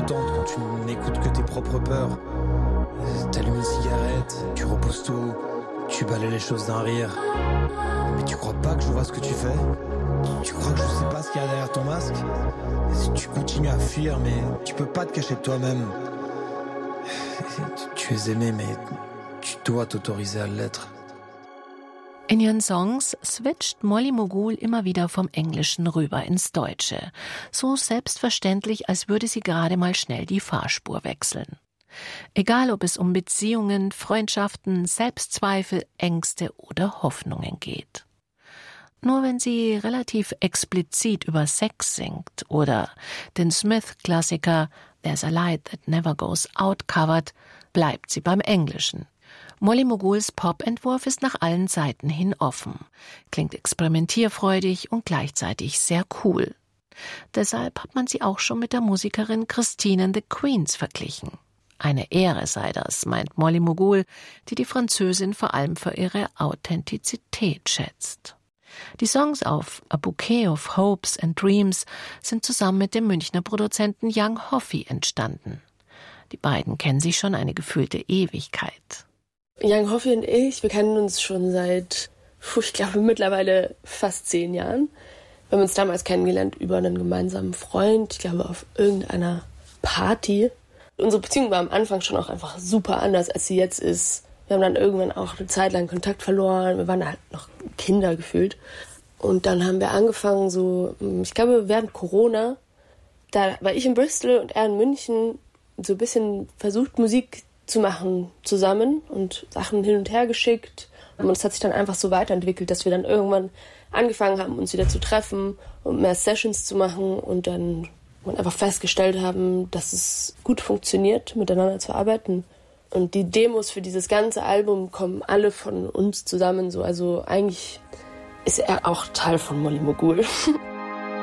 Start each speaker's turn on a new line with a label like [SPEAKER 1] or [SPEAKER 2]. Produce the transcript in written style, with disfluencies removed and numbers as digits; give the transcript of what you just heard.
[SPEAKER 1] contente quand tu n'écoutes que tes propres peurs. T'allumes une cigarette, tu repousses tout, tu balayes les choses d'un rire. Mais tu crois pas que je vois ce que tu fais? Tu crois que je sais pas ce qu'il y a derrière ton masque? Tu continues à fuir, mais tu peux pas te cacher de toi-même. Tu es aimé, mais tu dois t'autoriser à l'être.
[SPEAKER 2] In ihren Songs switcht Molly Mogul immer wieder vom Englischen rüber ins Deutsche. So selbstverständlich, als würde sie gerade mal schnell die Fahrspur wechseln. Egal, ob es um Beziehungen, Freundschaften, Selbstzweifel, Ängste oder Hoffnungen geht. Nur wenn sie relativ explizit über Sex singt oder den Smith-Klassiker There's a Light That Never Goes Out covert, bleibt sie beim Englischen. Molly Moguls Pop-Entwurf ist nach allen Seiten hin offen, klingt experimentierfreudig und gleichzeitig sehr cool. Deshalb hat man sie auch schon mit der Musikerin Christine and the Queens verglichen. Eine Ehre sei das, meint Molly Mogul, die Französin vor allem für ihre Authentizität schätzt. Die Songs auf A Bouquet of Hopes and Dreams sind zusammen mit dem Münchner Produzenten Young Hoffy entstanden. Die beiden kennen sich schon eine gefühlte Ewigkeit.
[SPEAKER 3] Young Hoffy und ich, wir kennen uns schon seit, ich glaube, mittlerweile fast 10 Jahren. Wir haben uns damals kennengelernt über einen gemeinsamen Freund, ich glaube auf irgendeiner Party. Unsere Beziehung war am Anfang schon auch einfach super anders, als sie jetzt ist. Wir haben dann irgendwann auch eine Zeit lang Kontakt verloren. Wir waren halt noch Kinder gefühlt. Und dann haben wir angefangen so, ich glaube während Corona, da war ich in Bristol und er in München, so ein bisschen versucht Musik zu machen zusammen und Sachen hin und her geschickt. Und es hat sich dann einfach so weiterentwickelt, dass wir dann irgendwann angefangen haben, uns wieder zu treffen und mehr Sessions zu machen und dann einfach festgestellt haben, dass es gut funktioniert, miteinander zu arbeiten. Und die Demos für dieses ganze Album kommen alle von uns zusammen. So. Also eigentlich ist er auch Teil von Molly Mogul.